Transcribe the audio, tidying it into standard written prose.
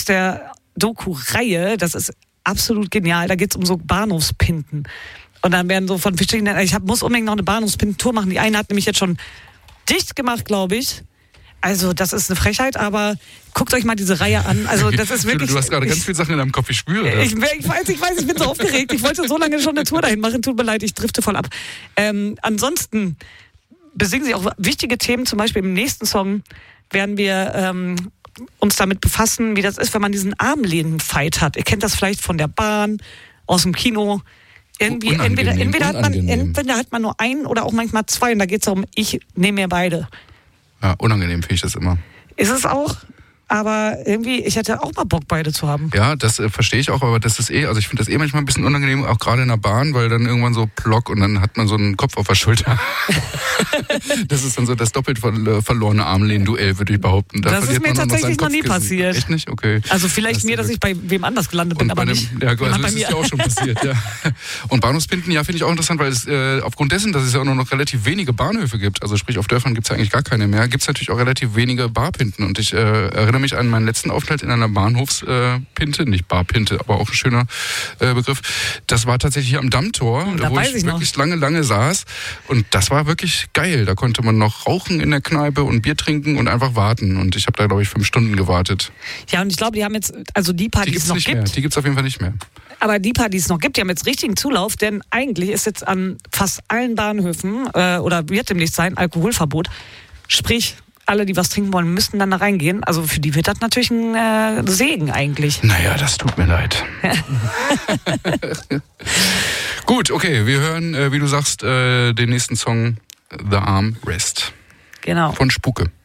der Doku-Reihe, das ist absolut genial, da geht es um so Bahnhofspinten. Und dann werden so von verschiedenen, muss unbedingt noch eine Bahnhofspintentour machen. Die eine hat nämlich jetzt schon dicht gemacht, glaube ich. Also das ist eine Frechheit, aber guckt euch mal diese Reihe an. Also das ist wirklich. Du hast gerade ganz viele Sachen in deinem Kopf, ich spüre das. Ich weiß, ich bin so aufgeregt. Ich wollte so lange schon eine Tour dahin machen. Tut mir leid, ich drifte voll ab. Ansonsten besingen sie auch wichtige Themen. Zum Beispiel im nächsten Song werden wir uns damit befassen, wie das ist, wenn man diesen Armlehnen-Fight hat. Ihr kennt das vielleicht von der Bahn, aus dem Kino. Irgendwie, entweder hat man nur einen oder auch manchmal zwei. Und da geht es darum, ich nehme mir beide. Ja, unangenehm finde ich das immer. Ist es auch, aber irgendwie, ich hätte auch mal Bock, beide zu haben. Ja, das verstehe ich auch, aber das ist also ich finde das manchmal ein bisschen unangenehm, auch gerade in der Bahn, weil dann irgendwann so plock und dann hat man so einen Kopf auf der Schulter. Das ist dann so das doppelt verlorene Armlehnen-Duell, würde ich behaupten. Das ist mir tatsächlich noch nie passiert. Echt nicht? Okay. Also vielleicht mir, dass ich bei wem anders gelandet bin, aber nicht. Ja, also das ist ja auch schon passiert, ja. Und Bahnhofspinten, ja, finde ich auch interessant, weil es aufgrund dessen, dass es ja auch nur noch relativ wenige Bahnhöfe gibt, also sprich auf Dörfern gibt es ja eigentlich gar keine mehr, gibt es natürlich auch relativ wenige Barpinten. Und ich erinnere mich an meinen letzten Aufenthalt in einer Bahnhofspinte, nicht Barpinte, aber auch ein schöner Begriff. Das war tatsächlich hier am Dammtor, wo ich wirklich lange saß. Und das war wirklich geil. Da konnte man noch rauchen in der Kneipe und Bier trinken und einfach warten. Und ich habe da, glaube ich, 5 Stunden gewartet. Ja, und ich glaube, die haben jetzt, also die paar, die es noch gibt. Die gibt es auf jeden Fall nicht mehr. Aber die paar, die es noch gibt, die haben jetzt richtigen Zulauf, denn eigentlich ist jetzt an fast allen Bahnhöfen oder wird demnächst sein, Alkoholverbot. Sprich, alle, die was trinken wollen, müssten dann da reingehen. Also für die wird das natürlich ein Segen eigentlich. Naja, das tut mir leid. Gut, okay, wir hören, wie du sagst, den nächsten Song The Armrest. Genau. Von Spuke.